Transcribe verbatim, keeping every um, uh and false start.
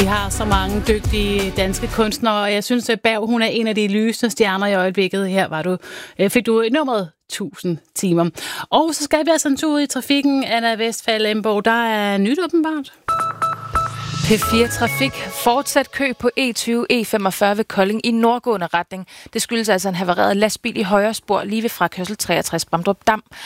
har så mange dygtige danske kunstnere, og jeg synes, at Berg, hun er en af de lysende stjerner i øjeblikket. Her var du, fik du nummeret tusind timer. Og så skal vi altså en tur ud i trafikken. Anna Westphal Emborg, der er nyt åbenbart. P fire Trafik. Fortsat kø på E tyve E femogfyrre ved Kolding i nordgående retning. Det skyldes altså en havareret lastbil i højre spor lige ved frakørsel treogtres Bramdrup Dam.